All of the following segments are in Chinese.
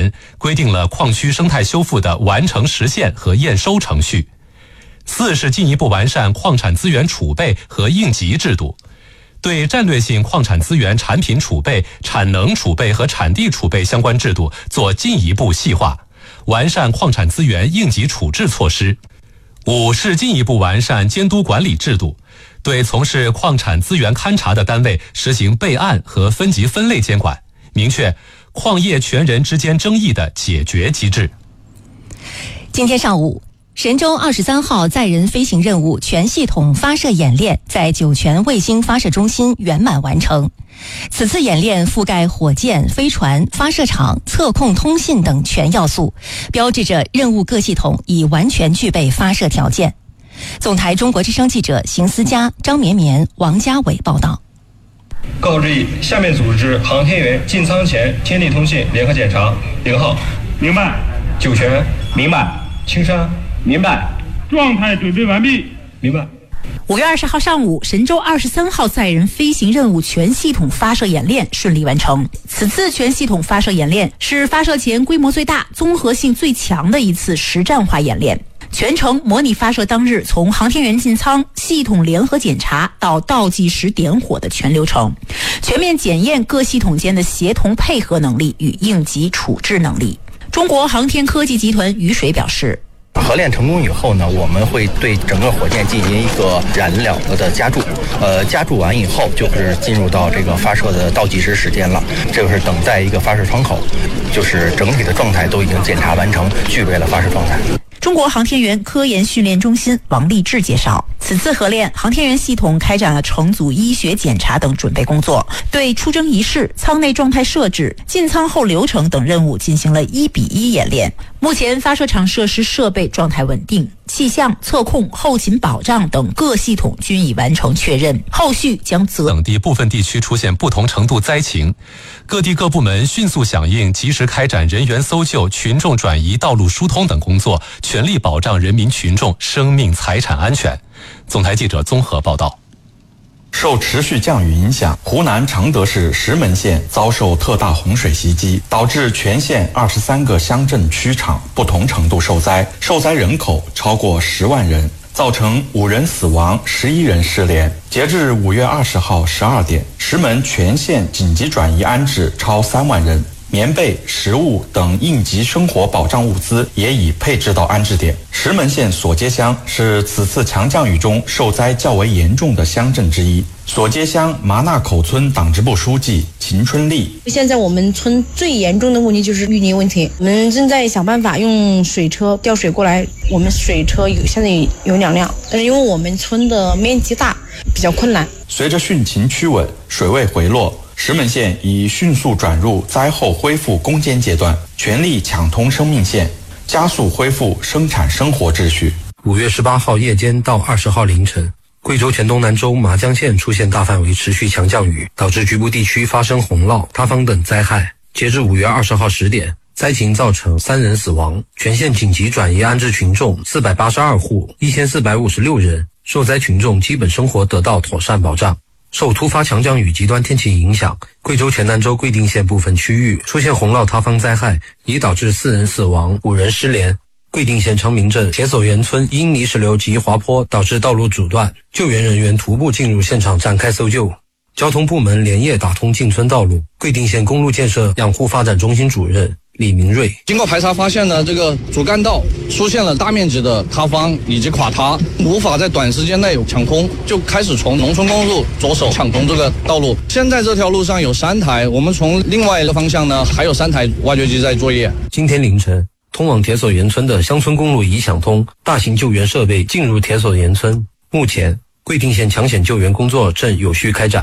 年规定了矿区生态修复的完成实现和验收程序。4是进一步完善矿产资源储备和应急制度，对战略性矿产资源产品储备、产能储备和产地储备相关制度做进一步细化，完善矿产资源应急处置措施。5是进一步完善监督管理制度，对从事矿产资源勘查的单位实行备案和分级分类监管，明确矿业权人之间争议的解决机制。 今天上午，神舟23号载人飞行任务全系统发射演练在酒泉卫星发射中心圆满完成。此次演练覆盖火箭、飞船、发射场、测控、通信等全要素，标志着任务各系统已完全具备发射条件。总台中国之声记者邢思佳、张绵绵、王家伟报道。 告知下面组织航天员进舱前天地通信联合检查。0号， 明白。 酒泉， 明白。 青山， 明白。状态准备完毕， 明白。 5月20号上午，神舟23号载人飞行任务全系统发射演练顺利完成。此次全系统发射演练是发射前规模最大、综合性最强的一次实战化演练。全程模拟发射当日从航天员进舱、系统联合检查到倒计时点火的全流程，全面检验各系统间的协同配合能力与应急处置能力。中国航天科技集团于水表示， 核练成功以后呢，我们会对整个火箭进行一个燃料的加注，加注完以后就是进入到这个发射的倒计时时间了，这个是等待一个发射窗口，就是整体的状态都已经检查完成，具备了发射状态。 中国航天员科研训练中心王立志介绍，此次核练，航天员系统开展了成组医学检查等准备工作，对出征仪式、舱内状态设置、进舱后流程等任务进行了1:1演练。目前发射场设施设备状态稳定，气象、测控、后勤保障等各系统均已完成确认，后续将等地部分地区出现不同程度灾情，各地各部门迅速响应，及时开展人员搜救、群众转移、道路疏通等工作，全力保障人民群众生命财产安全。总台记者综合报道。 受持续降雨影响，湖南常德市石门县遭受特大洪水袭击，导致全县23个乡镇区场不同程度受灾，受灾人口超过10万人，造成5人死亡、11人失联。截至5月20号12点，石门全县紧急转移安置超3万人，棉被、食物等应急生活保障物资也已配置到安置点。石门县索街乡是此次强降雨中受灾较为严重的乡镇之一。索街乡麻纳口村党支部书记秦春丽： 现在我们村最严重的问题就是淤泥问题，我们正在想办法用水车调水过来。我们水车现在有2辆，但是因为我们村的面积大，比较困难。 随着汛情趋稳，水位回落，石门县已迅速转入灾后恢复攻坚阶段，全力抢通生命线，加速恢复生产生活秩序。 5月18号夜间到20号凌晨，贵州黔东南州麻江县出现大范围持续强降雨，导致局部地区发生洪涝、塌方等灾害。截至5月20号10点，灾情造成3人死亡，全县紧急转移安置群众482户，1456人，受灾群众基本生活得到妥善保障。受突发强降雨极端天气影响，贵州黔南州贵定县部分区域出现洪涝塌方灾害，已导致4人死亡、5人失联。贵定县昌明镇铁索园村因泥石流及滑坡导致道路阻断，救援人员徒步进入现场展开搜救。交通部门连夜打通进村道路。贵定县公路建设养护发展中心主任李明瑞： 经过排查发现呢，这个主干道出现了大面积的塌方以及垮塌，无法在短时间内抢通，就开始从农村公路着手抢通这个道路。现在这条路上有3台，我们从另外一个方向呢还有3台挖掘机在作业。 今天凌晨，通往铁索园村的乡村公路已抢通，大型救援设备进入铁索园村。目前，贵定县抢险救援工作正有序开展。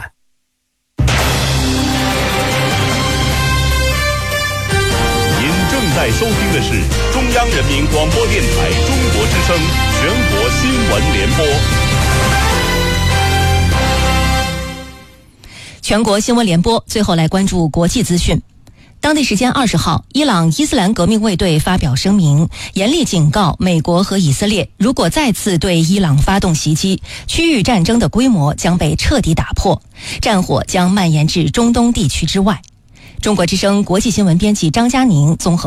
在收听的是中央人民广播电台中国之声全国新闻联播。 全国新闻联播，最后来关注国际资讯。当地时间20号，伊朗伊斯兰革命卫队发表声明，严厉警告美国和以色列，如果再次对伊朗发动袭击，区域战争的规模将被彻底打破，战火将蔓延至中东地区之外。中国之声国际新闻编辑张佳宁综合